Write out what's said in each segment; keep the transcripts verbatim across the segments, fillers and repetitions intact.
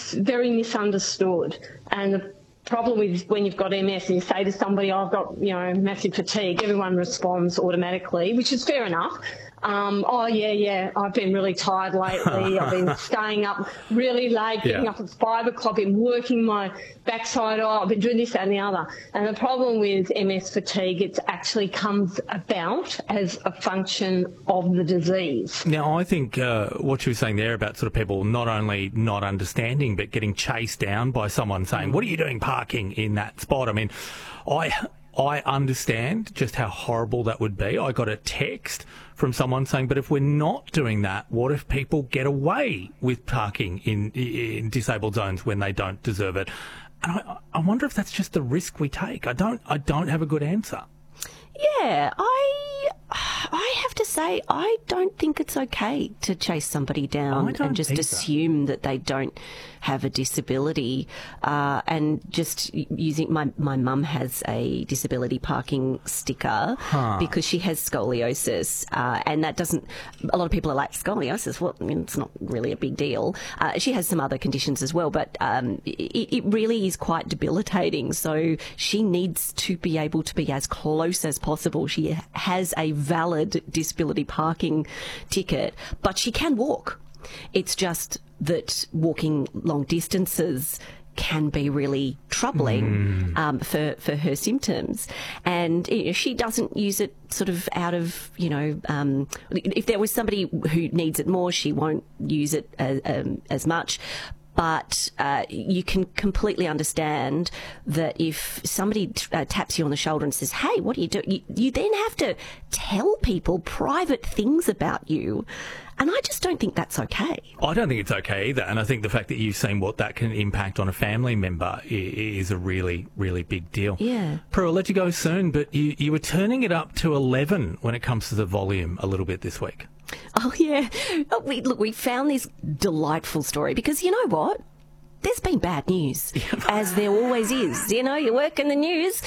it's very misunderstood. And the problem with when you've got M S and you say to somebody, oh, I've got, you know, massive fatigue, everyone responds automatically, which is fair enough. Um, oh, yeah, yeah, I've been really tired lately. I've been staying up really late, getting Yeah. up at five o'clock, been working my backside off, I've been doing this, that and the other. And the problem with M S fatigue, it actually comes about as a function of the disease. Now, I think uh, what you were saying there about sort of people not only not understanding but getting chased down by someone saying, what are you doing parking in that spot? I mean, I... I understand just how horrible that would be. I got a text from someone saying, but if we're not doing that, what if people get away with parking in, in disabled zones when they don't deserve it? And I, I wonder if that's just the risk we take. I don't, I don't have a good answer. Yeah, I I have to say I don't think it's okay to chase somebody down I don't and just either. assume that they don't have a disability. Uh, and just using my my mum has a disability parking sticker Huh. because she has scoliosis, uh, and that doesn't. A lot of people are like, scoliosis. Well, I mean, it's not really a big deal. Uh, she has some other conditions as well, but um, it, it really is quite debilitating. So she needs to be able to be as close as possible. She has a valid disability parking ticket, but she can walk. It's just that walking long distances can be really troubling um, for, for her symptoms. And you know, she doesn't use it sort of out of, you know, um, if there was somebody who needs it more, she won't use it as, um, as much. But uh, you can completely understand that if somebody t- uh, taps you on the shoulder and says, hey, what are you doing? You, you then have to tell people private things about you. And I just don't think that's okay. I don't think it's okay either. And I think the fact that you've seen what that can impact on a family member i- is a really, really big deal. Yeah. Prue, I'll let you go soon, but you, you were turning it up to eleven when it comes to the volume a little bit this week. Oh, yeah. Oh, we, look, we found this delightful story because you know what? There's been bad news, as there always is. You know, you work in the news.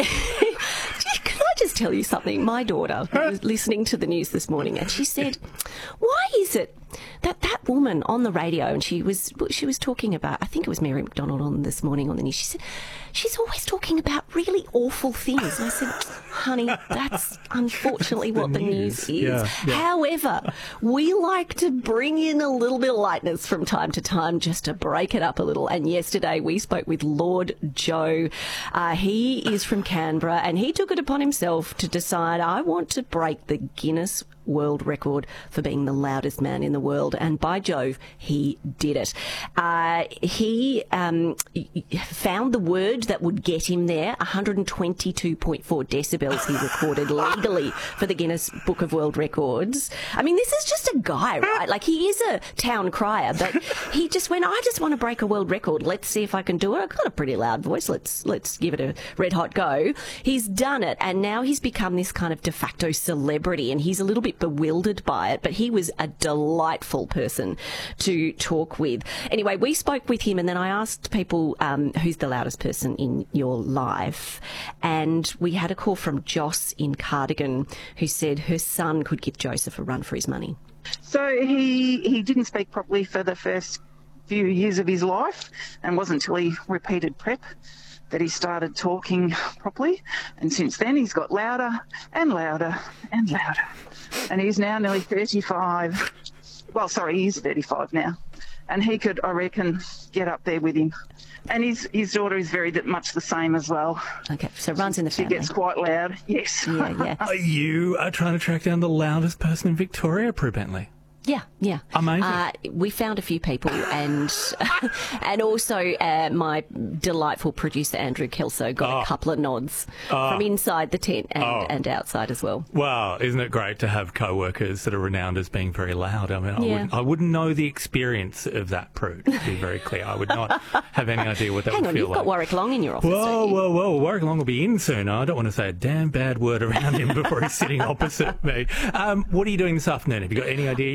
Can I just tell you something? My daughter was listening to the news this morning and she said, why is it that that woman on the radio, and she was she was talking about, I think it was Mary McDonald on this morning on the news, she said, she's always talking about really awful things. And I said, honey, that's unfortunately what the news, news. is. Yeah, yeah. However, we like to bring in a little bit of lightness from time to time just to break it up a little. And yesterday we spoke with Lord Joe. Uh, he is from Canberra and he took it upon himself to decide, I want to break the Guinness World Record for being the loudest man in the world, and by Jove, he did it. Uh, he um, found the word that would get him there, one hundred twenty-two point four decibels he recorded legally for the Guinness Book of World Records. I mean, this is just a guy, right? Like, he is a town crier, but he just went, I just want to break a world record. Let's see if I can do it. I've got a pretty loud voice. Let's let's give it a red hot go. He's done it, and now he's become this kind of de facto celebrity, and he's a little bit bewildered by it, but he was a delightful person to talk with. Anyway, we spoke with him, and then I asked people um, who's the loudest person in your life, and we had a call from Joss in Cardigan who said her son could give Joseph a run for his money. So he, he didn't speak properly for the first few years of his life, and it wasn't until he repeated prep that he started talking properly. And since then he's got louder and louder and louder. And he's now nearly thirty-five. Well, sorry, he's thirty-five now. And he could, I reckon, get up there with him. And his his daughter is very much the same as well. Okay, so runs in the She family. gets quite loud, yes. Yeah, yeah. Are you uh, trying to track down the loudest person in Victoria, Prue Bentley? Yeah, yeah. Amazing. Uh, we found a few people, and and also uh, my delightful producer Andrew Kelso got Oh. a couple of nods Oh. from inside the tent and, Oh. and outside as well. Wow, isn't it great to have co-workers that are renowned as being very loud? I mean, I, Yeah. wouldn't, I wouldn't know the experience of that, Prue, to be very clear. I would not have any idea what that Hang would on, feel you've like. got Warwick Long in your office. Whoa, don't you? whoa, whoa. Warwick Long will be in soon. I don't want to say a damn bad word around him before he's sitting opposite me. Um, what are you doing this afternoon? Have you got any idea yet?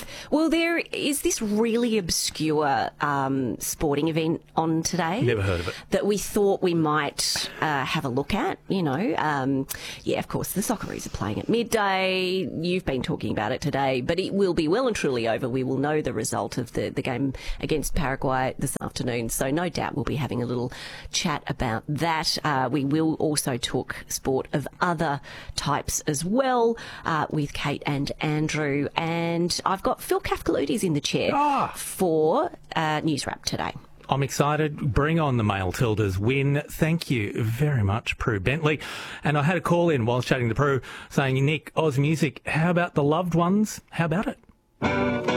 Well, there is this really obscure um, sporting event on today. Never heard of it. That we thought we might uh, have a look at, you know. Um, yeah, of course, the Socceroos are playing at midday. You've been talking about it today, but it will be well and truly over. We will know the result of the, the game against Paraguay this afternoon, so no doubt we'll be having a little chat about that. Uh, we will also talk sport of other types as well uh, with Kate and Andrew. And I've got Phil Kafkalutis in the chair Ah. for uh, News Wrap today. I'm excited. Bring on the Male Tildas win. Thank you very much, Prue Bentley. And I had a call in while chatting to Prue saying, Nick, Oz Music, how about the loved ones? How about it?